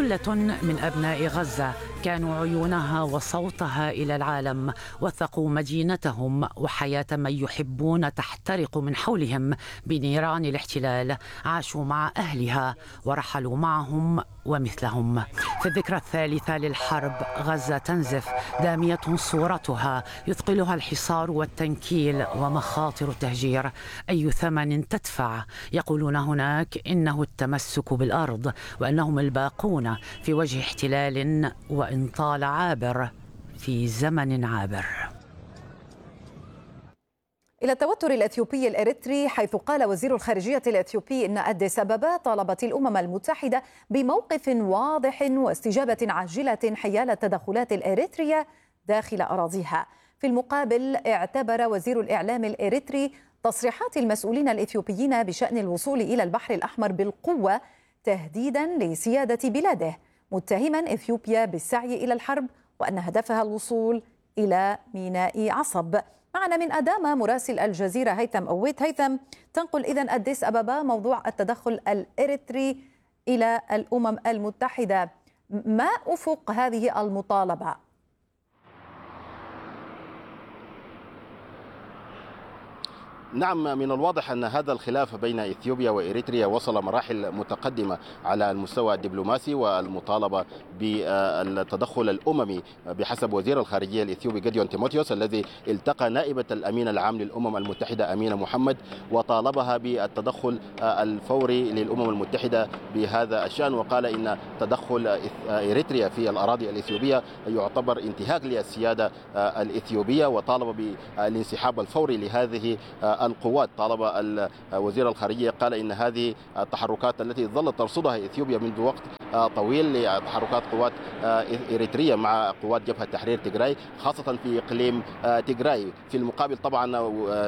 ثلة من أبناء غزة كانوا عيونها وصوتها إلى العالم، وثقوا مدينتهم وحياة من يحبون تحترق من حولهم بنيران الاحتلال، عاشوا مع أهلها ورحلوا معهم ومثلهم. في الذكرى الثالثة للحرب غزة تنزف، دامية صورتها يثقلها الحصار والتنكيل ومخاطر التهجير. أي ثمن تدفع؟ يقولون هناك إنه التمسك بالأرض، وأنهم الباقون في وجه احتلال وإن طال عابر في زمن عابر. إلى التوتر الأثيوبي الإريتري، حيث قال وزير الخارجية الأثيوبي إن أديس أبابا طالبت الأمم المتحدة بموقف واضح واستجابة عاجلة حيال التدخلات الإريترية داخل أراضيها. في المقابل، اعتبر وزير الإعلام الإريتري تصريحات المسؤولين الإثيوبيين بشأن الوصول إلى البحر الأحمر بالقوة تهديدا لسيادة بلاده، متهما إثيوبيا بالسعي إلى الحرب وأن هدفها الوصول إلى ميناء عصب. معنا من أداما مراسل الجزيرة هيثم أويت. هيثم، تنقل إذن أديس أبابا موضوع التدخل الإريتري إلى الأمم المتحدة، ما أفق هذه المطالبة؟ نعم، من الواضح أن هذا الخلاف بين إثيوبيا وإريتريا وصل مراحل متقدمة على المستوى الدبلوماسي، والمطالبة بالتدخل الأممي بحسب وزير الخارجية الإثيوبي جديون تيموثيوس، الذي التقى نائبة الأمين العام للأمم المتحدة أمينة محمد وطالبها بالتدخل الفوري للأمم المتحدة بهذا الشأن، وقال إن تدخل إريتريا في الأراضي الإثيوبية يعتبر انتهاك للسيادة الإثيوبية، وطالب بالانسحاب الفوري لهذه القوات. طالب وزير الخارجية، قال إن هذه التحركات التي ظلت ترصدها إثيوبيا منذ وقت طويل لتحركات قوات إريتريا مع قوات جبهة تحرير تيغراي، خاصة في إقليم تيغراي. في المقابل طبعا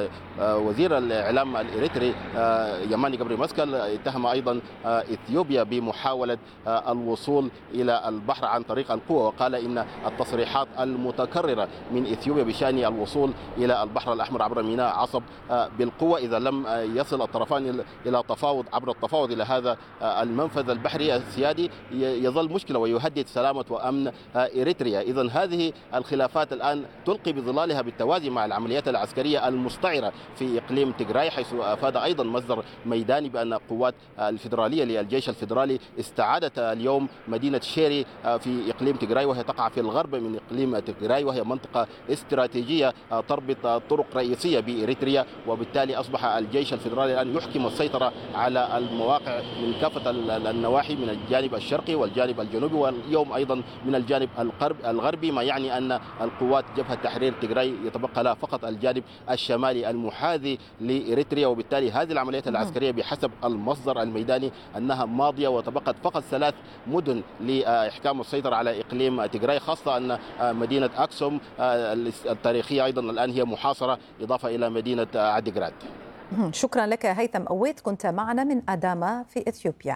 وزير الإعلام الإريتري يماني جبري مسكل اتهم أيضا إثيوبيا بمحاولة الوصول إلى البحر عن طريق القوة، وقال إن التصريحات المتكررة من إثيوبيا بشأن الوصول إلى البحر الأحمر عبر ميناء عصب بالقوة إذا لم يصل الطرفان إلى تفاوض عبر التفاوض إلى هذا المنفذ البحري السيادي يظل مشكلة ويهدد سلامة وأمن إريتريا. إذن هذه الخلافات الآن تلقي بظلالها بالتوازي مع العمليات العسكرية المستعرة في إقليم تيغراي، حيث أفاد أيضا مصدر ميداني بأن قوات الفيدرالية للجيش الفيدرالي استعادت اليوم مدينة شيري في إقليم تيغراي، وهي تقع في الغرب من إقليم تيغراي، وهي منطقة استراتيجية تربط طرق رئيسية بإريتريا، وبالتالي أصبح الجيش الفيدرالي الآن يحكم السيطرة على المواقع من كافة النواحي، من الجانب الشرقي والجانب الجنوبي، واليوم أيضا من الجانب الغربي، ما يعني أن القوات جبهة تحرير تيغراي يتبقى لها فقط الجانب الشمالي المحاذي لإريتريا. وبالتالي هذه العمليات العسكرية بحسب المصدر الميداني أنها ماضية، وتبقت فقط 3 مدن لإحكام السيطرة على إقليم تيغراي، خاصة أن مدينة أكسوم التاريخية أيضا الآن هي محاصرة، إضافة إلى مدينة عديغراد. شكرا لك هيثم أويت، كنت معنا من أداما في إثيوبيا.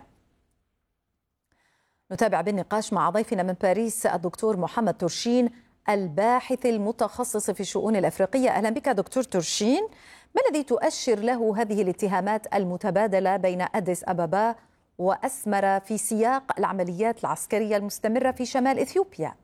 نتابع بالنقاش مع ضيفنا من باريس الدكتور محمد ترشين، الباحث المتخصص في الشؤون الأفريقية. أهلا بك دكتور ترشين. ما الذي تؤشر له هذه الاتهامات المتبادلة بين أديس أبابا وأسمرة في سياق العمليات العسكرية المستمرة في شمال إثيوبيا؟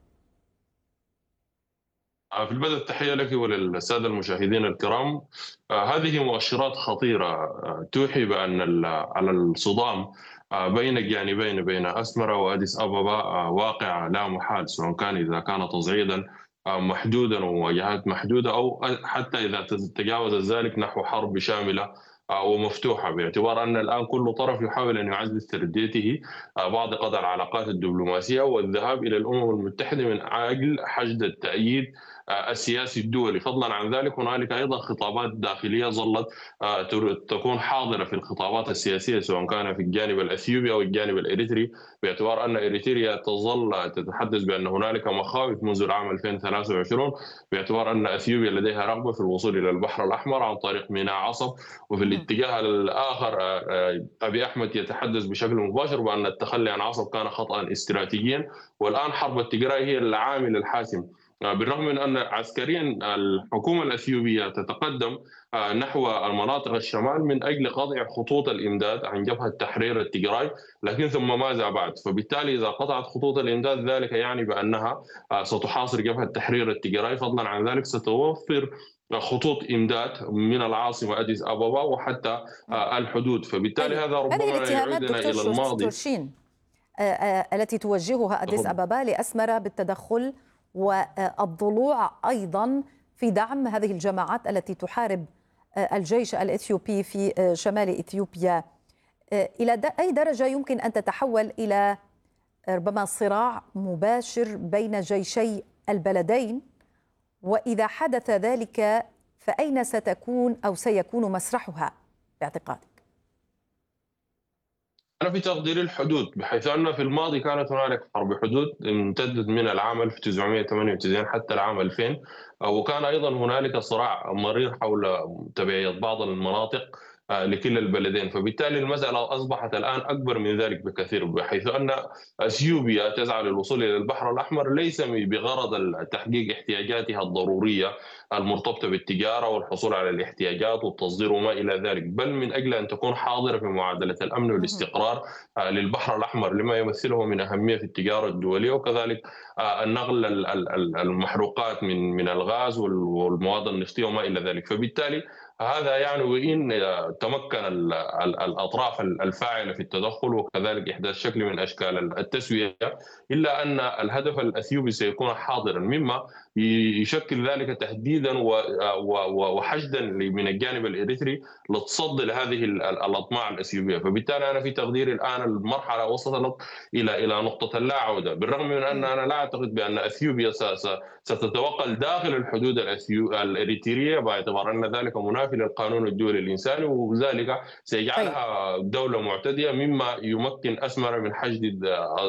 في البدء التحية لك وللسادة المشاهدين الكرام. هذه مؤشرات خطيرة توحي بأن على الصدام بين الجانبين، بين أسمرة وأديس أبابا، واقع لا محال، سواء كان إذا كان تصعيدا محدودا ومواجهات محدودة، أو حتى إذا تجاوز ذلك نحو حرب شاملة ومفتوحة، باعتبار أن الآن كل طرف يحاول أن يعزز ترديته بعد قضاء العلاقات الدبلوماسية والذهاب إلى الأمم المتحدة من أجل حشد التأييد السياسي الدولي. فضلا عن ذلك هنالك أيضا خطابات داخلية ظلت تكون حاضرة في الخطابات السياسية، سواء كان في الجانب الأثيوبي أو الجانب الإريتري، باعتبار أن إريتريا تظل تتحدث بأن هنالك مخاوف منذ العام 2023، باعتبار أن أثيوبيا لديها رغبة في الوصول إلى البحر الأحمر عن طريق ميناء عصب. وفي الاتجاه الآخر أبي أحمد يتحدث بشكل مباشر بأن التخلي عن عصب كان خطأ استراتيجيا، والآن حرب التيغراي هي العامل الحاسم. بالرغم من أن عسكريا الحكومة الأثيوبية تتقدم نحو المناطق الشمال من أجل قطع خطوط الإمداد عن جبهة تحرير التجراي، لكن ثم ماذا بعد؟ فبالتالي إذا قطعت خطوط الإمداد ذلك يعني بأنها ستحاصر جبهة تحرير التجراي، فضلا عن ذلك ستوفر خطوط إمداد من العاصمة أديس أبابا وحتى الحدود. فبالتالي طيب. هذا هذه ربما الاتهامات يعيدنا إلى دكتور الماضي شين التي توجهها أديس أبابا لأسمرة بالتدخل والضلوع أيضا في دعم هذه الجماعات التي تحارب الجيش الإثيوبي في شمال إثيوبيا، إلى أي درجة يمكن أن تتحول إلى ربما صراع مباشر بين جيشي البلدين؟ وإذا حدث ذلك فأين ستكون أو سيكون مسرحها باعتقادك؟ أنا في تقديري الحدود، بحيث أن في الماضي كانت هنالك حرب حدود امتدت من العام 1998 حتى العام 2000، وكان أيضا هنالك صراع مرير حول تبعية بعض المناطق لكلا البلدين. فبالتالي المسألة أصبحت الآن أكبر من ذلك بكثير، بحيث أن أثيوبيا تسعى للوصول إلى البحر الأحمر ليس بغرض تحقيق احتياجاتها الضرورية المرتبطة بالتجارة والحصول على الاحتياجات والتصدير وما إلى ذلك، بل من أجل أن تكون حاضرة في معادلة الأمن والاستقرار للبحر الأحمر لما يمثله من أهمية في التجارة الدولية، وكذلك النقل المحروقات من الغاز والمواد النفطية وما إلى ذلك. فبالتالي هذا يعني وإن تمكن الأطراف الفاعلة في التدخل وكذلك إحداث شكل من أشكال التسوية، إلا أن الهدف الأثيوبي سيكون حاضرا، مما يشكل ذلك تهديدا وحشدا من الجانب الإريتري للتصدي لهذه الأطماع الأثيوبية. فبالتالي أنا في تقديري الآن المرحلة وصلت إلى نقطة لا عودة، بالرغم من أن أنا لا أعتقد بأن أثيوبيا ستتوغل داخل الحدود الإريترية، باعتبار أن ذلك منافي للقانون الدولي الإنساني، وذلك سيجعلها دولة معتدية، مما يمكن أسمر من حشد